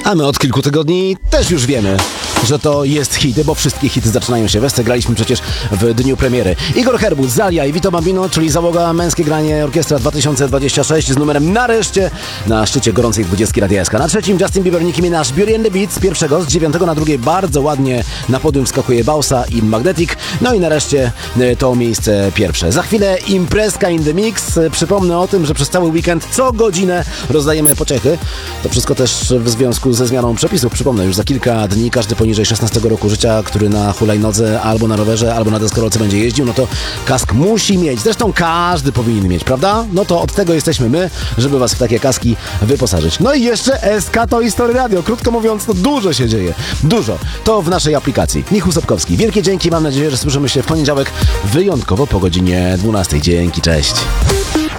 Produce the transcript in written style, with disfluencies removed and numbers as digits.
A my od kilku tygodni też już wiemy, że to jest hit, bo wszystkie hity zaczynają się we. Graliśmy przecież w dniu premiery. Igor Herbut, Zalia i Vito Bambino, czyli załoga Męskie Granie Orkiestra 2026 z numerem nareszcie na szczycie gorącej 20 Radia SK. Na trzecim Justin Bieber, Nicki Minaj, Beauty and the Beat z pierwszego, z 9 na drugie bardzo ładnie na podium wskakuje Bausa i Magnetic. No i nareszcie to miejsce pierwsze. Za chwilę imprezka in the mix. Przypomnę o tym, że przez cały weekend co godzinę rozdajemy pociechy. To wszystko też w związku ze zmianą przepisów. Przypomnę, już za kilka dni każdy poniżej 16 roku życia, który na hulajnodze albo na rowerze, albo na deskorolce będzie jeździł, no to kask musi mieć. Zresztą każdy powinien mieć, prawda? No to od tego jesteśmy my, żeby was w takie kaski wyposażyć. No i jeszcze SK to History Radio. Krótko mówiąc, to dużo się dzieje. Dużo. To w naszej aplikacji. Michał Sobkowski. Wielkie dzięki. Mam nadzieję, że słyszymy się w poniedziałek wyjątkowo po godzinie 12. Dzięki, cześć.